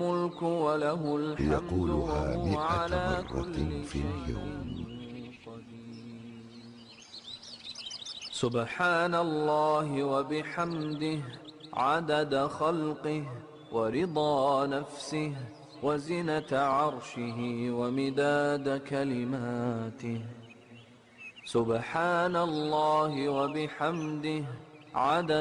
الملك وله الحمد يقولها وهو 100 على مرة كل في اليوم. شيء قدير. سبحان الله وبحمده عدد خلقه ورضا نفسه وزنة عرشه ومداد كلماته. سبحان الله وبحمده عدد